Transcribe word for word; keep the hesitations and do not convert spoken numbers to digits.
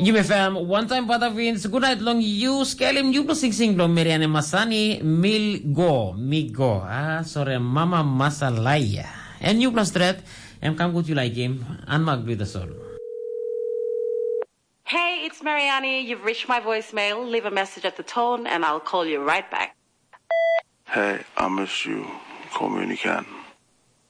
U F M, one time Patavins, good night long you, Scalim, you sing sing long Meriane Masani, Mil Go, Migo, ah, sorry, Mama Masalaya. And you plus threat, and come good you like him, and Mag with the soul. Hey, it's Mariani. You've reached my voicemail. Leave a message at the tone, and I'll call you right back. Hey, I miss you. Call me when you can.